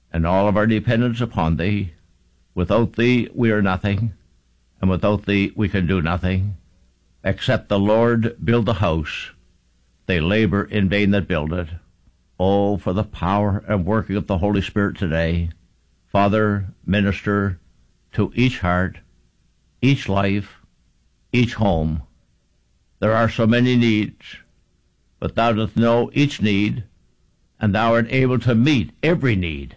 and all of our dependence upon thee. Without thee we are nothing, and without thee we can do nothing. Except the Lord build the house, they labor in vain that build it. Oh, for the power and working of the Holy Spirit today. Father, minister to each heart, each life, each home. There are so many needs, but thou dost know each need, and thou art able to meet every need.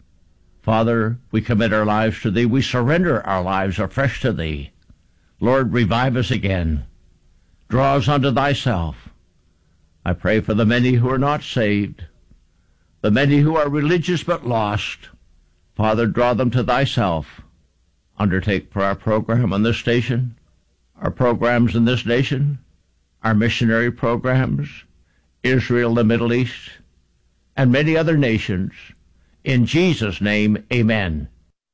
Father, we commit our lives to thee. We surrender our lives afresh to thee. Lord, revive us again. Draw us unto thyself. I pray for the many who are not saved, the many who are religious but lost. Father, draw them to thyself. Undertake for our program on this station, our programs in this nation, our missionary programs, Israel, the Middle East, and many other nations. In Jesus' name, amen.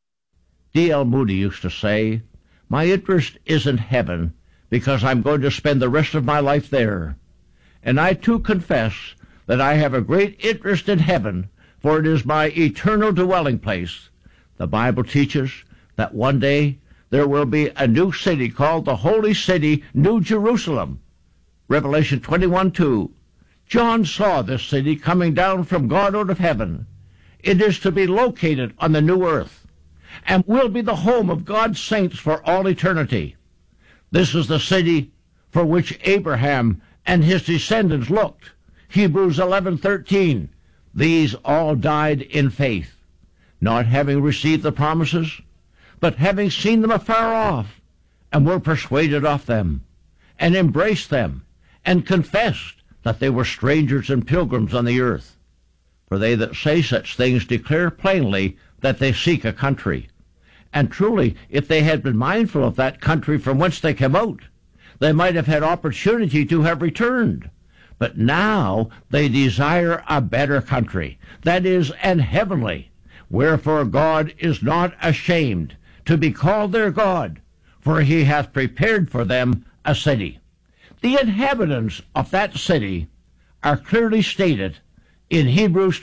D.L. Moody used to say, my interest is in heaven because I'm going to spend the rest of my life there. And I too confess that I have a great interest in heaven, for it is my eternal dwelling place. The Bible teaches that one day there will be a new city called the Holy City, New Jerusalem. Revelation 21:2. John saw this city coming down from God out of heaven. It is to be located on the new earth and will be the home of God's saints for all eternity. This is the city for which Abraham and his descendants looked. Hebrews 11:13. These all died in faith, not having received the promises, but having seen them afar off, and were persuaded of them, and embraced them, and confessed that they were strangers and pilgrims on the earth. For they that say such things declare plainly that they seek a country. And truly, if they had been mindful of that country from whence they came out, they might have had opportunity to have returned. But now they desire a better country, that is, an heavenly. Wherefore God is not ashamed to be called their God, for he hath prepared for them a city. The inhabitants of that city are clearly stated in Hebrews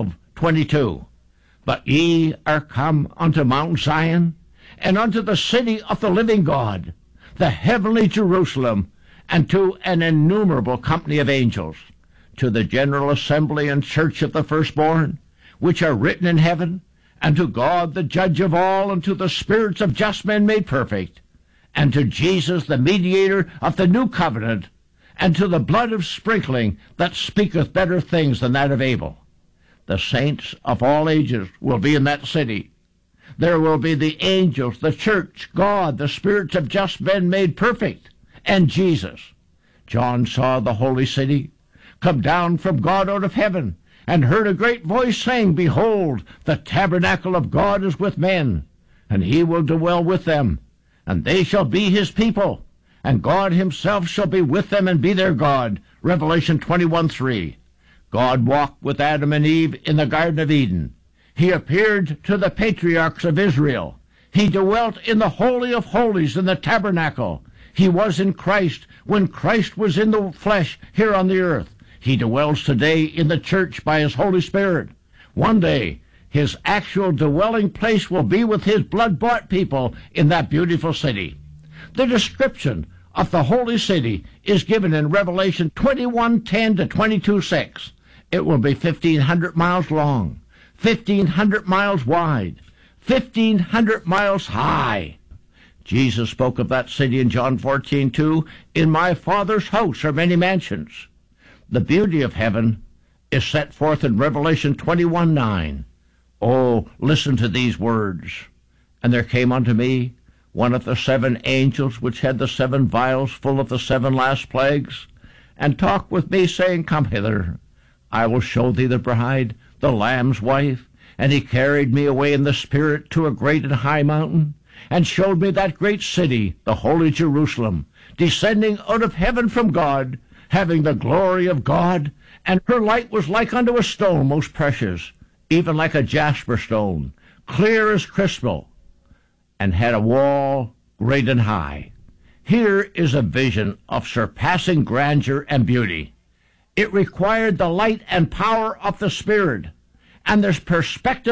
12:22. But ye are come unto Mount Zion, and unto the city of the living God, the heavenly Jerusalem, and to an innumerable company of angels, to the general assembly and church of the firstborn, which are written in heaven, and to God the judge of all, and to the spirits of just men made perfect, and to Jesus the mediator of the new covenant, and to the blood of sprinkling that speaketh better things than that of Abel. The saints of all ages will be in that city. There will be the angels, the church, God, the spirits of just men made perfect, and Jesus. John saw the holy city come down from God out of heaven, and heard a great voice saying, Behold, the tabernacle of God is with men, and he will dwell with them, and they shall be his people, and God himself shall be with them and be their God. Revelation 21:3. God walked with Adam and Eve in the Garden of Eden. He appeared to the patriarchs of Israel. He dwelt in the Holy of Holies in the tabernacle. He was in Christ when Christ was in the flesh here on the earth. He dwells today in the church by his Holy Spirit. One day, his actual dwelling place will be with his blood-bought people in that beautiful city. The description of the holy city is given in Revelation 21:10 to 22:6. It will be 1,500 miles long, 1,500 miles wide, 1,500 miles high. Jesus spoke of that city in John 14:2. In my Father's house are many mansions. The beauty of heaven is set forth in Revelation 21:9. Oh, listen to these words. And there came unto me one of the 7 angels which had the 7 vials full of the 7 last plagues, and talked with me, saying, Come hither, I will show thee the bride, the Lamb's wife. And he carried me away in the Spirit to a great and high mountain, and showed me that great city, the holy Jerusalem, descending out of heaven from God, having the glory of God, and her light was like unto a stone most precious, even like a jasper stone, clear as crystal, and had a wall great and high. Here is a vision of surpassing grandeur and beauty. It required the light and power of the Spirit, and there's perspective